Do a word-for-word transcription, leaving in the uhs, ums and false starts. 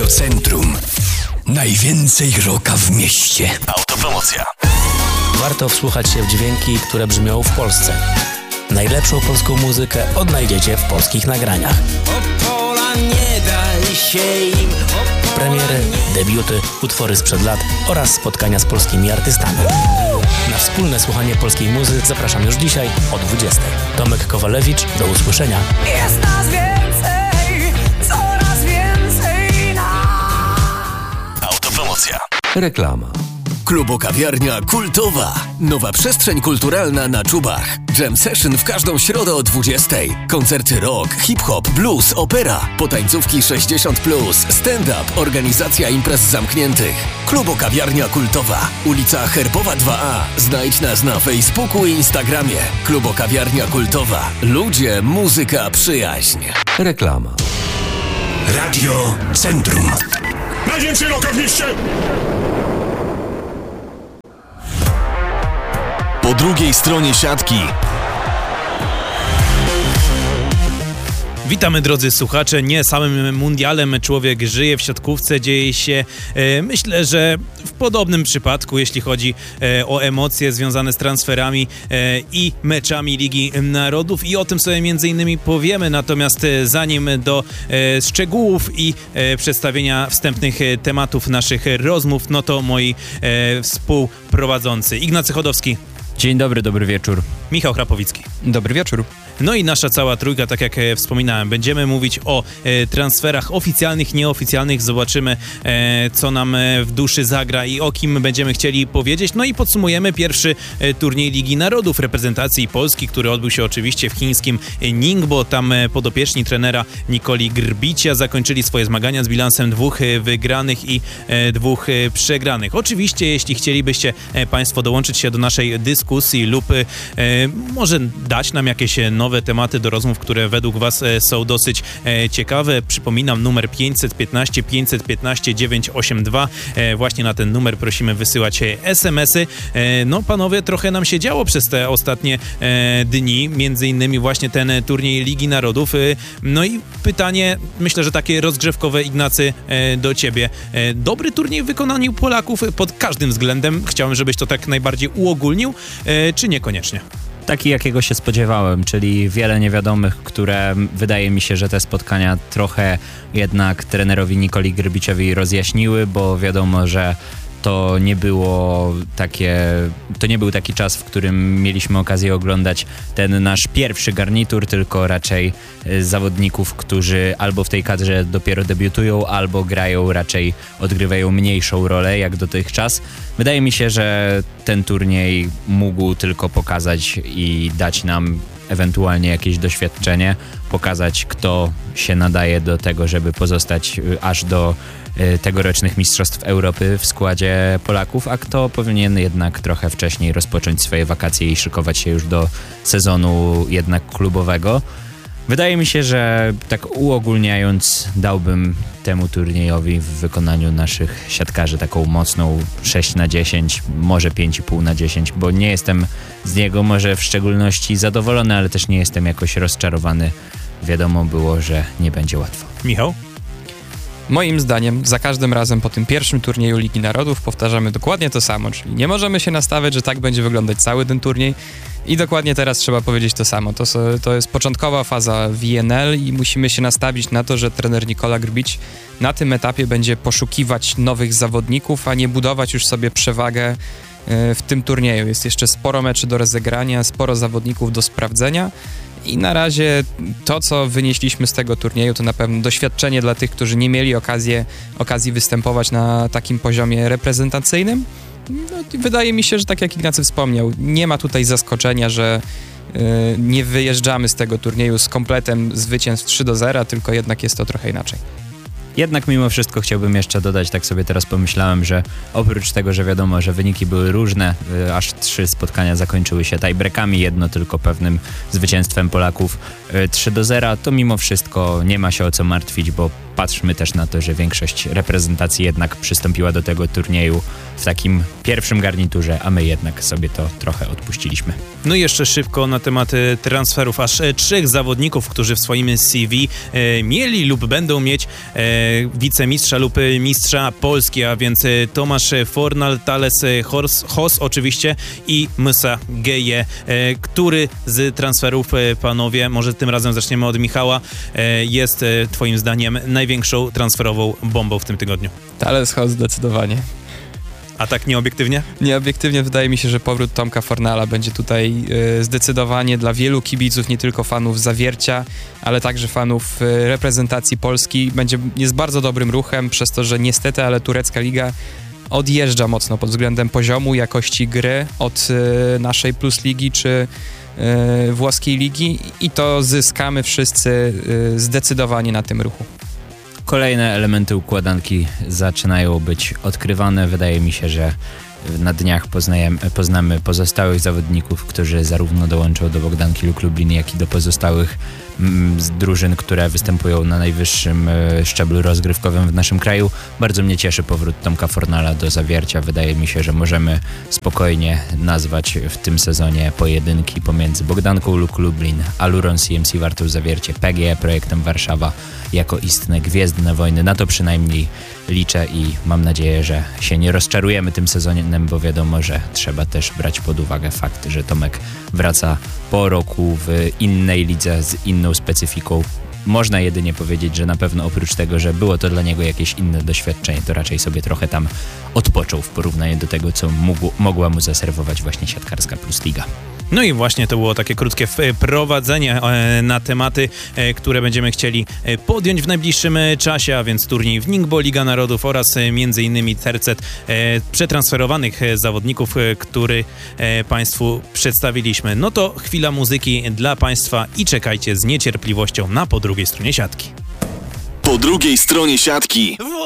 Radio Centrum. Najwięcej rocka w mieście. Autopromocja. Warto wsłuchać się w dźwięki, które brzmią w Polsce. Najlepszą polską muzykę odnajdziecie w polskich nagraniach. Opola nie daj się im. Premiery, debiuty, utwory sprzed lat oraz spotkania z polskimi artystami. Na wspólne słuchanie polskiej muzy zapraszam już dzisiaj o dwudziestej. Tomek Kowalewicz, do usłyszenia. Jest nas więcej, coraz więcej nas. Autopromocja. Reklama. Klubo-kawiarnia kultowa. Nowa przestrzeń kulturalna na Czubach. Jam session w każdą środę o dwudziestej. Koncerty rock, hip-hop, blues, opera. Potańcówki sześćdziesiąt plus. Stand-up. Organizacja imprez zamkniętych. Klubo-kawiarnia kultowa. Ulica Herbowa dwa A. Znajdź nas na Facebooku i Instagramie. Klubo-kawiarnia kultowa. Ludzie, muzyka, przyjaźń. Reklama. Radio Centrum. Najwięcej rocka w mieście! Po drugiej stronie siatki. Witamy, drodzy słuchacze. Nie samym mundialem człowiek żyje, w siatkówce dzieje się, e, myślę, że w podobnym przypadku, jeśli chodzi e, o emocje związane z transferami e, i meczami Ligi Narodów, i o tym sobie między innymi powiemy. Natomiast e, zanim do e, szczegółów i e, przedstawienia wstępnych e, tematów naszych rozmów, no to moi e, współprowadzący Ignacy Chodowski. Dzień dobry, dobry wieczór. Michał Chrapowicki. Dobry wieczór. No i nasza cała trójka, tak jak e, wspominałem, będziemy mówić o e, transferach oficjalnych, nieoficjalnych. Zobaczymy, e, co nam e, w duszy zagra i o kim będziemy chcieli powiedzieć. No i podsumujemy pierwszy e, turniej Ligi Narodów reprezentacji Polski, który odbył się oczywiście w chińskim Ningbo. Tam e, podopieczni trenera Nikoli Grbicia zakończyli swoje zmagania z bilansem dwóch e, wygranych i e, dwóch e, przegranych. Oczywiście, jeśli chcielibyście e, Państwo dołączyć się do naszej dyskusji lub e, może dać nam jakieś nowe tematy do rozmów, które według Was e, są dosyć e, ciekawe. Przypominam, numer pięćset piętnaście pięćset piętnaście dziewięćset osiemdziesiąt dwa. E, właśnie na ten numer prosimy wysyłać e, es em esy. E, no panowie, trochę nam się działo przez te ostatnie e, dni, między innymi właśnie ten e, turniej Ligi Narodów. E, no i pytanie, myślę, że takie rozgrzewkowe, Ignacy, e, do Ciebie. E, dobry turniej w wykonaniu Polaków pod każdym względem. Chciałem, żebyś to tak najbardziej uogólnił, e, czy niekoniecznie? Taki, jakiego się spodziewałem, czyli wiele niewiadomych, które wydaje mi się, że te spotkania trochę jednak trenerowi Nikoli Grbiciowi rozjaśniły, bo wiadomo, że to nie było takie, to nie był taki czas, w którym mieliśmy okazję oglądać ten nasz pierwszy garnitur, tylko raczej zawodników, którzy albo w tej kadrze dopiero debiutują, albo grają, raczej odgrywają mniejszą rolę jak dotychczas. Wydaje mi się, że ten turniej mógł tylko pokazać i dać nam ewentualnie jakieś doświadczenie, pokazać, kto się nadaje do tego, żeby pozostać aż do tegorocznych Mistrzostw Europy w składzie Polaków, a kto powinien jednak trochę wcześniej rozpocząć swoje wakacje i szykować się już do sezonu jednak klubowego. Wydaje mi się, że tak uogólniając, dałbym temu turniejowi w wykonaniu naszych siatkarzy taką mocną sześć na dziesięć, może pięć i pół na dziesięć, bo nie jestem z niego może w szczególności zadowolony, ale też nie jestem jakoś rozczarowany. Wiadomo było, że nie będzie łatwo. Michał? Moim zdaniem za każdym razem po tym pierwszym turnieju Ligi Narodów powtarzamy dokładnie to samo, czyli nie możemy się nastawiać, że tak będzie wyglądać cały ten turniej i dokładnie teraz trzeba powiedzieć to samo. To, to jest początkowa faza V N L i musimy się nastawić na to, że trener Nikola Grbić na tym etapie będzie poszukiwać nowych zawodników, a nie budować już sobie przewagę w tym turnieju. Jest jeszcze sporo meczy do rozegrania, sporo zawodników do sprawdzenia. I na razie to, co wynieśliśmy z tego turnieju, to na pewno doświadczenie dla tych, którzy nie mieli okazji, okazji występować na takim poziomie reprezentacyjnym. No, wydaje mi się, że tak jak Ignacy wspomniał, nie ma tutaj zaskoczenia, że yy, nie wyjeżdżamy z tego turnieju z kompletem zwycięstw trzy do zera, tylko jednak jest to trochę inaczej. Jednak mimo wszystko chciałbym jeszcze dodać, tak sobie teraz pomyślałem, że oprócz tego, że wiadomo, że wyniki były różne, y, aż trzy spotkania zakończyły się tiebreakami, jedno tylko pewnym zwycięstwem Polaków y, trzy do zera, to mimo wszystko nie ma się o co martwić, bo patrzmy też na to, że większość reprezentacji jednak przystąpiła do tego turnieju w takim pierwszym garniturze, a my jednak sobie to trochę odpuściliśmy. No i jeszcze szybko na temat e, transferów. Aż e, trzech zawodników, którzy w swoim C V e, mieli lub będą mieć e, wicemistrza lub e, mistrza Polski, a więc e, Tomasz Fornal, Thales Hos, Hos oczywiście i Musa Geje. E, który z transferów, e, panowie, może tym razem zaczniemy od Michała, e, jest e, twoim zdaniem największą transferową bombą w tym tygodniu? Thales Hos zdecydowanie. A tak nieobiektywnie? Nieobiektywnie wydaje mi się, że powrót Tomka Fornala będzie tutaj y, zdecydowanie dla wielu kibiców, nie tylko fanów Zawiercia, ale także fanów y, reprezentacji Polski. Będzie, jest bardzo dobrym ruchem, przez to, że niestety, ale turecka liga odjeżdża mocno pod względem poziomu, jakości gry od y, naszej Plus Ligi czy y, włoskiej ligi i to zyskamy wszyscy y, zdecydowanie na tym ruchu. Kolejne elementy układanki zaczynają być odkrywane. Wydaje mi się, że na dniach poznajemy, poznamy pozostałych zawodników, którzy zarówno dołączą do Bogdanki Luk Lublin, jak i do pozostałych mm, drużyn, które występują na najwyższym e, szczeblu rozgrywkowym w naszym kraju. Bardzo mnie cieszy powrót Tomka Fornala do Zawiercia. Wydaje mi się, że możemy spokojnie nazwać w tym sezonie pojedynki pomiędzy Bogdanką Luk Lublin, Alurą C M C Wartą Zawiercie, P G E Projektem Warszawa jako istne gwiezdne wojny. Na to przynajmniej liczę i mam nadzieję, że się nie rozczarujemy tym sezonem, bo wiadomo, że trzeba też brać pod uwagę fakt, że Tomek wraca po roku w innej lidze z inną specyfiką. Można jedynie powiedzieć, że na pewno oprócz tego, że było to dla niego jakieś inne doświadczenie, to raczej sobie trochę tam odpoczął w porównaniu do tego, co mógł, mogła mu zaserwować właśnie siatkarska Plus Liga. No i właśnie to było takie krótkie wprowadzenie na tematy, które będziemy chcieli podjąć w najbliższym czasie, a więc turniej w Ningbo, Liga Narodów oraz między innymi tercet przetransferowanych zawodników, który Państwu przedstawiliśmy. No to chwila muzyki dla Państwa i czekajcie z niecierpliwością na po drugiej stronie siatki. Po drugiej stronie siatki.